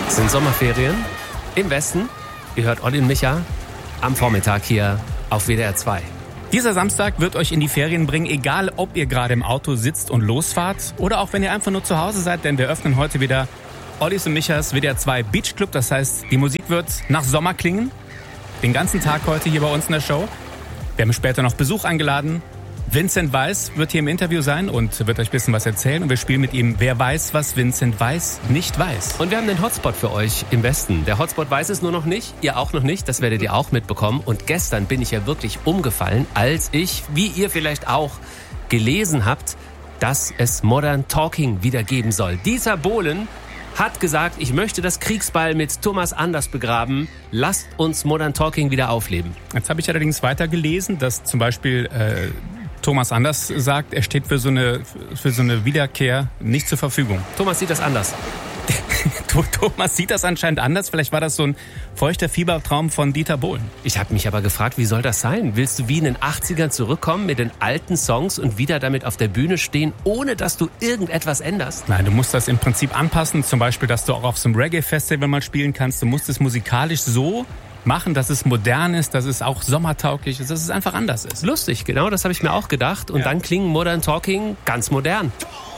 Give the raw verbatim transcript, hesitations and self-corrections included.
Es sind Sommerferien im Westen. Ihr hört Olli und Micha am Vormittag hier auf W D R zwei. Dieser Samstag wird euch in die Ferien bringen, egal ob ihr gerade im Auto sitzt und losfahrt oder auch wenn ihr einfach nur zu Hause seid, denn wir öffnen heute wieder Ollis und Michas W D R zwei Beach Club. Das heißt, die Musik wird nach Sommer klingen. Den ganzen Tag heute hier bei uns in der Show. Wir haben später noch Besuch eingeladen. Vincent Weiss wird hier im Interview sein und wird euch ein bisschen was erzählen. Und wir spielen mit ihm Wer weiß, was Vincent Weiss nicht weiß. Und wir haben den Hotspot für euch im Westen. Der Hotspot weiß es nur noch nicht, ihr auch noch nicht. Das werdet ihr auch mitbekommen. Und gestern bin ich ja wirklich umgefallen, als ich, wie ihr vielleicht auch gelesen habt, dass es Modern Talking wieder geben soll. Dieter Bohlen hat gesagt, ich möchte das Kriegsbeil mit Thomas Anders begraben. Lasst uns Modern Talking wieder aufleben. Jetzt habe ich allerdings weiter gelesen, dass zum Beispiel äh, Thomas Anders sagt, er steht für so eine für so eine Wiederkehr nicht zur Verfügung. Thomas sieht das anders. Thomas sieht das anscheinend anders. Vielleicht war das so ein feuchter Fiebertraum von Dieter Bohlen. Ich habe mich aber gefragt, wie soll das sein? Willst du wie in den achtzigern zurückkommen mit den alten Songs und wieder damit auf der Bühne stehen, ohne dass du irgendetwas änderst? Nein, du musst das im Prinzip anpassen. Zum Beispiel, dass du auch auf so einem Reggae-Festival mal spielen kannst. Du musst es musikalisch so machen, dass es modern ist, dass es auch sommertauglich ist, dass es einfach anders ist. Lustig, genau, das habe ich mir auch gedacht. Und ja. Dann klingen Modern Talking ganz modern.